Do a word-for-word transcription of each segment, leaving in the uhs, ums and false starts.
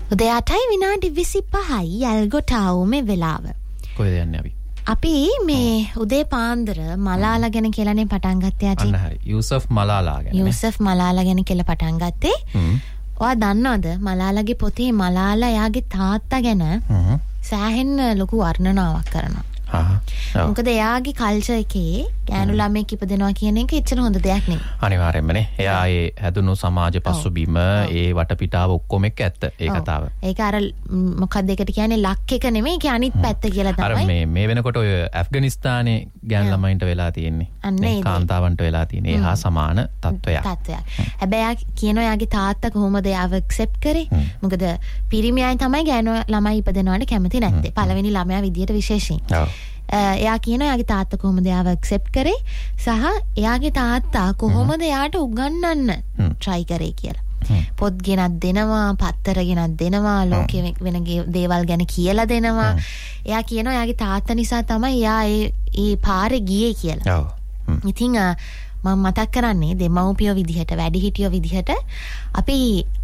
උදේ අටයි විනාඩි විසිපහයි යල්ගොටාවුමේ වෙලාව. කොහෙද යන්නේ අපි? අපි මේ උදේ පාන්දර මලාලා ගැන කියලානේ පටන් ගත්තේ ආචි. අන්න හරි. යූසෆ් මලාලා ගැන. යූසෆ් මලාලා ගැන කියලා පටන් ගත්තේ. හ්ම්. ඔයා දන්නවද මලාලාගේ පොතේ මලාලා එයාගේ තාත්තා ගැන හ්ම් සෑහෙන ලොකු වර්ණනාවක් කරනවා. හා. මොකද එයාගේ කල්චර් එකේ ගෑනු ළමෙක් ඉපදෙනවා කියන එක එච්චර හොඳ දෙයක් නෙමෙයි. අනිවාර්යයෙන්මනේ. එයා ඒ හැදුණු සමාජ පසුබිම ඒ වටපිටාව ඔක්කොම එක්ක ඇත්ත ඒ කතාව. ඒක අර මොකක්ද ඒකට කියන්නේ ලක් එක නෙමෙයි ඒක අනිත් පැත්ත කියලා තමයි. අර මේ මේ වෙනකොට ඔය ඇෆ්ගනිස්තානයේ ගෑනු ළමයින්ට වෙලා තියෙන්නේ. මේ කාන්තාවන්ට වෙලා තියෙන්නේ. ඒ හා සමාන තත්වයක්. තත්වයක්. හැබැයි එයා කියනවා එයාගේ තාත්තා කොහොමද එයාව ඇක්සෙප්ට් කරේ? මොකද පිරිමි අය තමයි ගෑනු ළමයි ඉපදෙනවට කැමති නැත්තේ. පළවෙනි ළමයා විදියට විශේෂයෙන්. ඔව්. එයා කියනවා එයාගේ තාත්තා කොහොමද එයාව ඇක්සෙප්ට් කරේ සහ එයාගේ තාත්තා කොහොමද එයාට උගන්වන්න try කරේ කියලා. පොත් ගෙනත් දෙනවා, පත්තර ගෙනත් දෙනවා, ලෝකෙ වෙන දේවල් ගැන කියලා දෙනවා. එයා කියනවා එයාගේ තාත්තා නිසා තමයි එයා ඒ ඒ පාරේ ගියේ කියලා. ඔව්. ඉතින් මම මතක් කරන්නේ දෙමව්පියෝ විදිහට, වැඩිහිටියෝ විදිහට අපි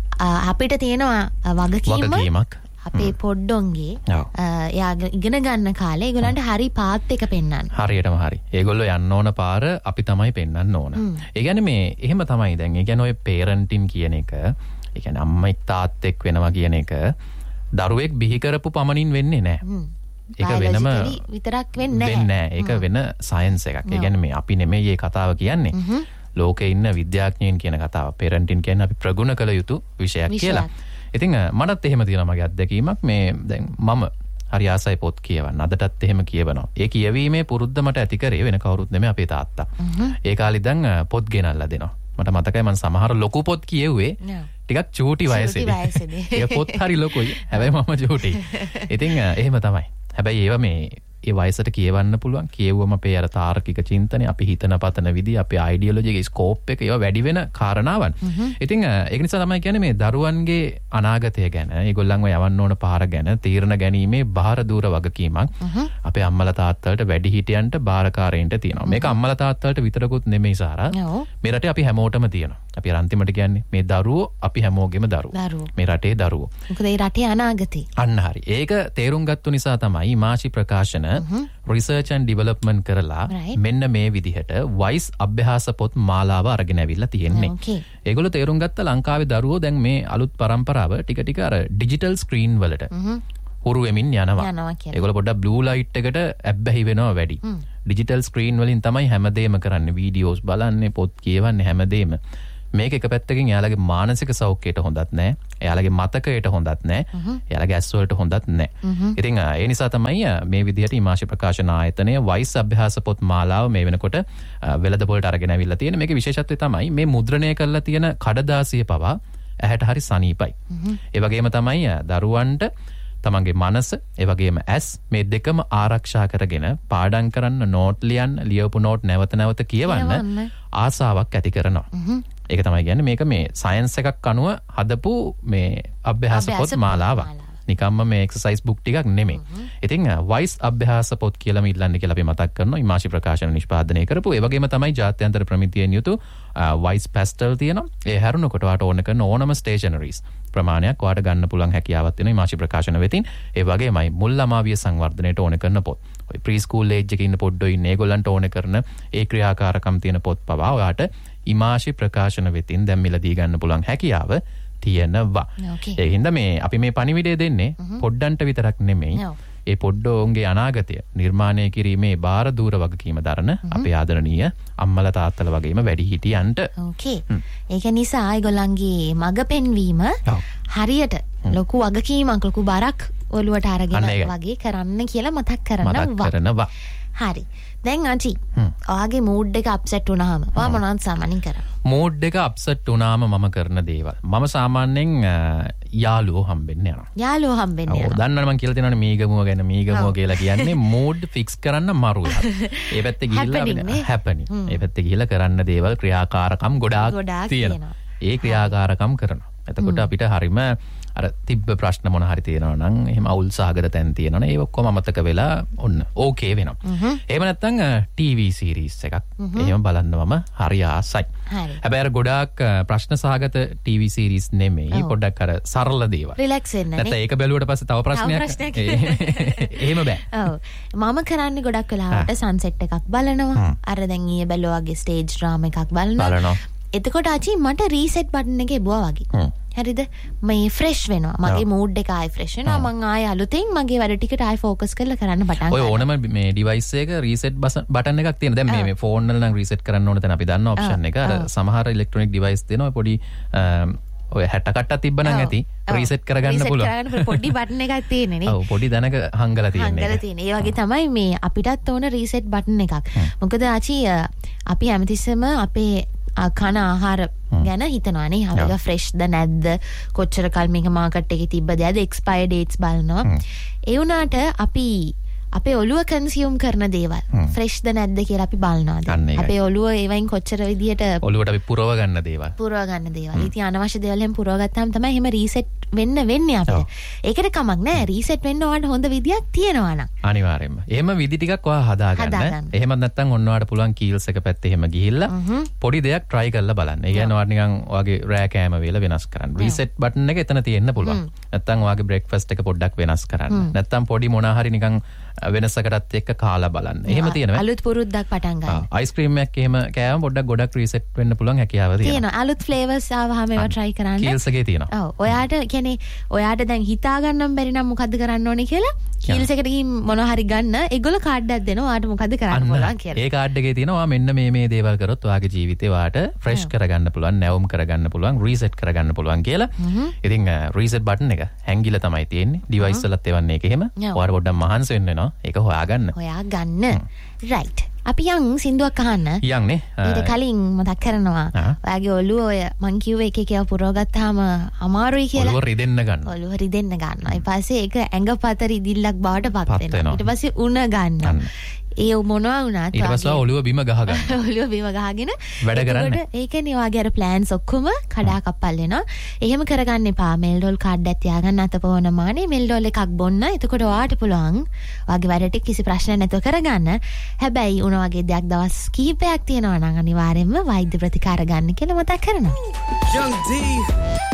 අපිට තියෙනවා වගකීමක් අපේ පොඩ්ඩොන්ගේ එයා ඉගෙන ගන්න කාලේ ඒගොල්ලන්ට හරි පාත් එක පෙන්වන්න. හරියටම හරි. ඒගොල්ලෝ යන්න ඕන පාර අපි තමයි පෙන්වන්න ඕන. ඒ කියන්නේ මේ එහෙම තමයි දැන්. ඒ කියන්නේ ඔය පේරන්ටින් කියන එක, ඒ කියන්නේ අම්මයි තාත්තෙක් වෙනවා කියන එක දරුවෙක් බිහි කරපු පමණින් වෙන්නේ නැහැ. ඒක වෙනම විතරක් වෙන්නේ නැහැ. ඒක වෙන සයන්ස් එකක්. ඒ කියන්නේ මේ අපි නෙමෙයි මේ කතාව කියන්නේ. ලෝකේ ඉන්න විද්‍යාඥයන් කියන කතාව. පේරන්ටින් කියන්නේ අපි ප්‍රගුණ කළ යුතු විෂයක් කියලා. ඉතින් මටත් එහෙම තියෙනවා මගේ අත්දැකීමක්. මේ දැන් මම හරි ආසයි පොත් කියවන්න. අදටත් එහෙම කියවනවා. ඒ කියවීමේ පුරුද්ද මට ඇති කරේ වෙන කවුරුත් නෙමෙයි අපේ තාත්තා. ඒ කාලේ ඉඳන් පොත් ගෙනල්ලා දෙනවා. මට මතකයි මම සමහර ලොකු පොත් කියුවේ ටිකක් චූටි වයසේදී. ඒ පොත් හරි ලොකුයි. හැබැයි මම චූටි. ඉතින් එහෙම තමයි. හැබැයි ඒවා මේ ඒ වයසට කියවන්න පුළුවන්. කියවුවම අපේ අර තාර්කික චින්තනය, අපි හිතන පතන විදිය, අපේ අයිඩියොලොජි එකේ ස්කෝප් එක ඒවා වැඩි වෙන කාරණාවන්. ඉතින් ඒක නිසා තමයි කියන්නේ මේ දරුවන්ගේ අනාගතය ගැන, ඒගොල්ලන්ව යවන්න ඕන පාර ගැන තීරණ ගැනීමේ බාහිර දූර වගකීමක් අපේ අම්මලා තාත්තලාට, වැඩිහිටියන්ට, බාරකාරයින්ට තියෙනවා. මේක අම්මලා තාත්තලාට විතරකුත් නෙමෙයි සාරා. මේ රටේ අපි හැමෝටම තියෙනවා. අපි අන්තිමට කියන්නේ මේ දරුවෝ අපි හැමෝගෙම දරුවෝ. මේ රටේ දරුවෝ. මොකද මේ රටේ අනාගතේ. අන්න හරි. ඒක තේරුම් ගත්තු නිසා තමයි මාෂි ප්‍රකාශන රිසර්ච් ඇන්ඩ් ඩෙවලොප්මන්ට් කරලා මෙන්න මේ විදිහට වයිස් අභ්‍යාස පොත් මාලාව අරගෙන ඇවිල්ලා තියෙන්නේ. ඒගොල්ලෝ තේරුම් ගත්ත ලංකාවේ දරුවෝ දැන් මේ අලුත් පරම්පරාව ටික ටික අර ඩිජිටල් ස්ක්‍රීන් වලට හුරු වෙමින් යනවා. ඒගොල්ලෝ පොඩ්ඩක් බ්ලූ ලයිට් එකට ඇබ්බැහි වෙනවා වැඩි. ඩිජිටල් ස්ක්‍රීන් වලින් තමයි හැමදේම කරන්නේ. වීඩියෝස් බලන්නේ, පොත් කියවන්නේ, හැමදේම. මේක එක පැත්තකින් එයාලගේ මානසික සෞඛ්‍යයට හොඳත් නැහැ. එයාලගේ මතකයට හොඳත් නැහැ. එයාලගේ ඇස් වලට හොඳත් නැහැ. ඉතින් ඒ නිසා තමයි මේ විදිහට ඉමාශි ප්‍රකාශන ආයතනය වයිස් අභ්‍යාස පොත් මාලාව මේ වෙනකොට වෙළඳ පොළට අරගෙන අවිල්ලා තියෙන. මේකේ විශේෂත්වය තමයි මේ මුද්‍රණය කරලා තියෙන කඩදාසිය පවා ඇහැට හරි සනීපයි. ඒ වගේම තමයි දරුවන්ට තමන්ගේ මනස, ඒ වගේම ඇස්, මේ දෙකම ආරක්ෂා කරගෙන පාඩම් කරන්න, නෝට් ලියන්න, ලියවපු නෝට් නැවත නැවත කියවන්න ආසාවක් ඇති කරනවා. ඒක තමයි කියන්නේ මේක මේ සයන්ස් එකක් අනුව හදපු මේ අභ්‍යාස පොත් මාලාවක්. නිකම්ම මේ එක්සර්සයිස් බුක් ටිකක් නෙමෙයි. ඉතින් වයිස් අභ්‍යාස පොත් කියලා මිල්ලන්නේ කියලා අපි මතක් කරනවා. ඉමාශි ප්‍රකාශන නිෂ්පාදනය කරපු. ඒ වගේම තමයි ජාත්‍යන්තර ප්‍රමිතියෙන් යුතු වයිස් පැස්ටල් තියෙනවා. ඒ හැරුණකොට ඔයාට ඕන කරන ඕනම ස්ටේෂනරිස් ප්‍රමාණයක් ඔයාට ගන්න පුළුවන් හැකියාවක් තියෙනවා ඉමාශි ප්‍රකාශන වෙතින්. ඒ වගේමයි මුල් ළමාවිය සංවර්ධනයට ඕන කරන පොත්. ඔය ප්‍රී ස්කූල් ඒජ් එකේ ඉන්න පොඩ්ඩෝ ඉන්නේ. ඒගොල්ලන්ට ඕන කරන ඒ ක්‍රියාකාරකම් තියෙන පොත් පවා ඔයාට ඉමාශි ප්‍රකාශන වෙතින් දැන් මිලදී ගන්න පුළුවන් හැකියාව තියෙනවා. ඒ හින්දා මේ අපි මේ පණිවිඩය දෙන්නේ පොඩ්ඩන්ට විතරක් නෙමෙයි. ඒ පොඩ්ඩෝන්ගේ අනාගතය නිර්මාණය කිරීමේ බාර දූර වගකීම දරන අපේ ආදරණීය අම්මලා තාත්තලා වගේම වැඩිහිටියන්ට. ඕකේ. ඒක නිසා ඒගොල්ලන්ගේ මඟ පෙන්වීම හරියට ලොකු වගකීමක්, ලොකු බරක් ඔලුවට අරගෙන වගේ කරන්න කියලා මතක් කරනවා. හරි. දැන් අචි ඔයාගේ මූඩ් එක අප්සෙට් වුණාම ඔයා මොනවද සාමාන්‍යයෙන් කරන්නේ? මූඩ් එක අප්සෙට් වුණාම මම කරන දේවල්. මම සාමාන්‍යයෙන් යාළුවෝ හම්බෙන්න යනවා. යාළුවෝ හම්බෙන්න යනවා. ඔව් දන්නවනේ මම කියලා තියෙනවානේ මීගමුව ගැන. මීගමුව කියලා කියන්නේ මූඩ් ෆික්ස් කරන්න මරු එකක්. ඒ පැත්තේ ගිහිල්ලා හැපනින්. ඒ පැත්තේ ගිහිල්ලා කරන්න දේවල්, ක්‍රියාකාරකම් ගොඩාක් තියෙනවා. ඒ ක්‍රියාකාරකම් කරනවා. එතකොට අපිට හරිම අර තිබ්බ ප්‍රශ්න මොන හරි තියෙනවා නම් එහෙම අවුල් සහගත තැන් තියෙනවා නම් ඒ ඔක්කොම අමතක වෙලා ඔන්න ඕකේ වෙනවා. එහෙම නැත්නම් ටීවී සීරීස් එකක් එහෙම බලන්න මම හරි ආසයි. හැබැයි අර ගොඩාක් ප්‍රශ්න සහගත ටීවී සීරීස් නෙමෙයි පොඩ්ඩක් අර සරල දේවල්. රිලැක්ස් වෙන්න නේ. නැත්නම් ඒක බැලුවට පස්සේ තව ප්‍රශ්නයක්. එහෙම බෑ. ඔව්. මම කරන්නේ ගොඩක් වෙලාවට සන්සෙට් එකක් බලනවා. අර දැන් ඊයේ බැලුවා වගේ ස්ටේජ් ඩ්‍රාමා එකක් බලනවා. බලනවා. එතකොට ආචි මට රීසෙට් බටන් එකේ බුවා වගේ. හරිද? මේ ෆ්‍රෙෂ් වෙනවා. මගේ මූඩ් එක ආයෙ ෆ්‍රෙෂ් වෙනවා. මං ආයෙ අලුතෙන් මගේ වැඩ ටිකට ආයෙ ફોකස් කරලා කරන්න පටන් ගන්නවා. ඔය ඕනම මේ ඩිවයිස් එක රීසෙට් බටන් එකක් තියෙන. දැන් මේ මේ ෆෝන් වල නම් රීසෙට් කරන්න ඕන තැන අපි දන්න ඔප්ෂන් එක. අර සමහර ඉලෙක්ට්‍රොනික ඩිවයිස් තියෙනවා පොඩි ඔය හැට කට්ටක් තිබ්බනම් ඇති රීසෙට් කරගන්න පුළුවන්. රීසෙට් කරගන්න පොඩි බටන් එකක් තියෙන්නේ නේ. ඔව් පොඩි දනක හංගලා තියෙන්නේ. හංගලා තියෙන්නේ. ඒ වගේ තමයි මේ අපිටත් ඕන රීසෙට් බටන් එකක්. මොකද ආචි අපි හැමතිස්සෙම අපේ කන ආහාර ගැන හිතනවානේ. හරියට ෆ්‍රෙෂ්ද නැද්ද, කොච්චර කල් මේක මාකට් එකේ තිබ්බද, ඇද එක්ස්පයර් ඩේට්ස් බලනවා. ඒ වුණාට අපි අපේ ඔළුව කන්සියුම් කරන දේවල් ෆ්‍රෙෂ්ද නැද්ද කියලා අපි බලනවා. අපේ ඔළුව ඒවයින් කොච්චර විදියට ඔළුවට අපි පුරව ගන්න දේවල්. පුරව ගන්න දේවල්. ඉතින් අනවශ්‍ය දේවල් එහෙම පුරව ගත්තාම තමයි එහෙම රීසෙට් වෙන්න වෙන්නේ අපිට. ඒකට කමක් නැහැ. රීසෙට් වෙන්න ඕනට හොඳ විදියක් තියෙනවා නම්. අනිවාර්යයෙන්ම. එහෙම විදි ටිකක් ඔයා හදාගන්න. එහෙමත් නැත්නම් ඔන්න ඔයාලට පුළුවන් කීල්ස් එක පැත්තේ එහෙම ගිහිල්ලා පොඩි දෙයක් try කරලා බලන්න. ඒ කියන්නේ ඔයාලා නිකන් ඔයාගේ රෑ කෑම වේල වෙනස් කරන්න. රීසෙට් බටන් එක එතන තියෙන්න පුළුවන්. නැත්නම් ඔයාගේ බ්‍රේක්ෆාස්ට් එක පොඩ්ඩක් වෙනස් කරන්න. නැත්නම් පොඩි මොනා හරි නිකන් වෙනසකටත් එක්ක කාලා බලන්න. එහෙම තියෙනවා. අලුත් පුරුද්දක් පටන් ගන්න. අයිස්ක්‍රීම් එකක් එහෙම කෑවම පොඩ්ඩක් ගොඩක් රීසෙට් වෙන්න පුළුවන් හැකියාව තියෙනවා. තියෙනවා. අලුත් ෆ්ලේවර්ස් ආවහම ඒවා try කරන්න. කීල්ස් එකේ තියෙනවා. ඔව්. ඔයාට කියන්නේ ඔයාට දැන් හිතා ගන්නම් බැරි නම් මොකද්ද කරන්න ඕනේ කියලා කීල්ස් එකට ගිහින් මොනවා හරි ගන්න ඒගොල්ලෝ කාඩ් එකක් දෙනවා. ඔයාට මොකද්ද කරන්න පුළුවන් කියලා. ඒ කාඩ් එකේ තියෙනවා මෙන්න මේ මේ දේවල් කරොත් ඔයාගේ ජීවිතේ ඔයාට ෆ්‍රෙෂ් කරගන්න පුළුවන්, නැවුම් කරගන්න පුළුවන්, රීසෙට් කරගන්න පුළුවන් කියලා. ඉතින් රීසෙට් බටන් එක හැංගිලා තමයි තියෙන්නේ. ඩිවයිස් වලත් එවන්නේ ඒක එහෙම. ඔයාට පොඩ්ඩක් මහන්සි වෙන්න වෙනවා. ඒක හොයාගන්න. හොයා ගන්න. රයිට්. අපි යන් සින්දුවක් අහන්න. යන් නේ. ඊට කලින් මතක් කරනවා. ඔයාගේ ඔළුව ඔය මං කිව්වේ එක එක ඒවා පුරව ගත්තාම අමාරුයි කියලා. ඔළුව රිදෙන්න ගන්නවා. ඔළුව රිදෙන්න ගන්නවා. ඊට පස්සේ ඒක ඇඟපත රිදිල්ලක් බවට පත් වෙනවා. ඊට පස්සේ උණ ගන්නවා. ඒ මොනවා වුණත් ඊට පස්සේ ඔළුව බිම ගහ ගන්න. ඔළුව බිම ගහගෙන වැඩ කරන්න. ඒකනේ ඔයාගේ අර ප්ලෑන්ස් ඔක්කොම කඩා කප්පල් වෙනවා. එහෙම කරගන්න එපා. මෙල්ඩෝල් කාඩ් එකක් තියාගන්න අතපොවන මානේ මෙල්ඩෝල් එකක් බොන්න. එතකොට ඔයාට පුළුවන් ඔයාගේ වැඩට කිසි ප්‍රශ්නයක් නැතුව කරගන්න. හැබැයි උණ වගේ දෙයක් දවස් කිහිපයක් තියෙනවා නම් අනිවාර්යෙන්ම වෛද්‍ය ප්‍රතිකාර ගන්න කියලා මතක් කරනවා.